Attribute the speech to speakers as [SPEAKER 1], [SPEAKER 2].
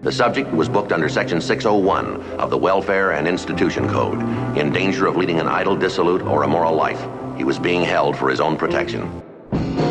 [SPEAKER 1] The subject was booked under Section 601 of the Welfare and Institution Code, in danger of leading an idle, dissolute, or immoral life. He was being held for his own protection.